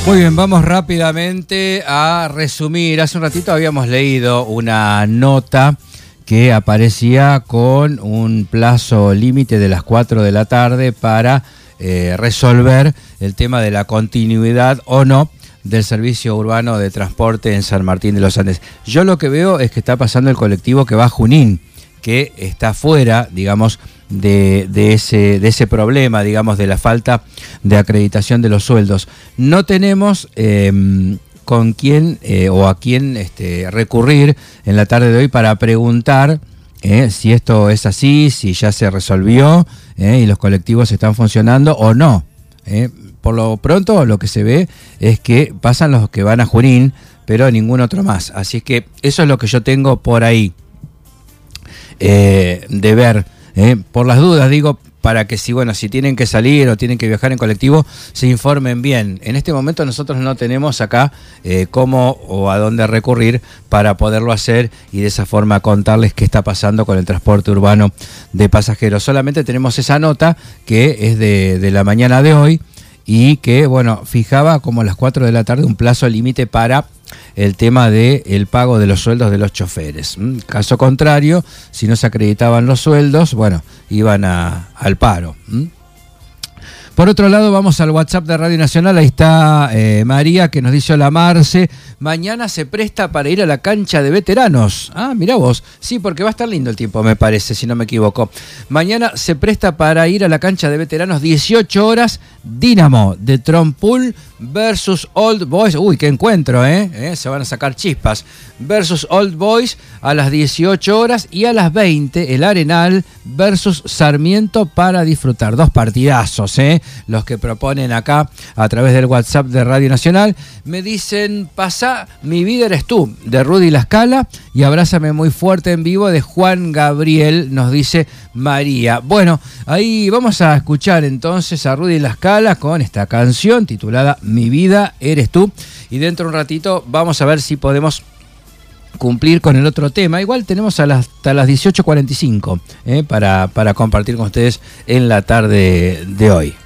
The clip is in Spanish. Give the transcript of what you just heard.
Muy bien, vamos rápidamente a resumir. Hace un ratito habíamos leído una nota que aparecía con un plazo límite de las 4 de la tarde para resolver el tema de la continuidad o no del servicio urbano de transporte en San Martín de los Andes. Yo lo que veo es que está pasando el colectivo que va a Junín, que está fuera, digamos, de ese problema, digamos, de la falta de acreditación de los sueldos. No tenemos con quién o a quién recurrir en la tarde de hoy para preguntar si esto es así, si ya se resolvió y los colectivos están funcionando o no. Por lo pronto lo que se ve es que pasan los que van a Junín, pero ningún otro más. Así que eso es lo que yo tengo por ahí de ver. Por las dudas, digo, para que si tienen que salir o tienen que viajar en colectivo, se informen bien. En este momento nosotros no tenemos acá cómo o a dónde recurrir para poderlo hacer y de esa forma contarles qué está pasando con el transporte urbano de pasajeros. Solamente tenemos esa nota que es de la mañana de hoy y que, fijaba como a las 4 de la tarde un plazo límite para el tema del pago de los sueldos de los choferes. Caso contrario, si no se acreditaban los sueldos, iban al paro. Por otro lado, vamos al WhatsApp de Radio Nacional. Ahí está María, que nos dice: hola Marce, mañana se presta para ir a la cancha de veteranos. Ah, mirá vos. Sí, porque va a estar lindo el tiempo, me parece, si no me equivoco. Mañana se presta para ir a la cancha de veteranos, 18 horas, Dinamo de Trompool versus Old Boys. Uy, qué encuentro, se van a sacar chispas. Versus Old Boys a las 18 horas y a las 20 el Arenal versus Sarmiento para disfrutar. Dos partidazos, los que proponen acá a través del WhatsApp de Radio Nacional. Me dicen: pasá, mi vida eres tú, de Rudy La Scala, y abrázame muy fuerte en vivo, de Juan Gabriel, nos dice María. Bueno, ahí vamos a escuchar entonces a Rudy La Scala con esta canción titulada Mi vida eres tú, y dentro de un ratito vamos a ver si podemos cumplir con el otro tema. Igual tenemos hasta las 18:45 para compartir con ustedes en la tarde de hoy.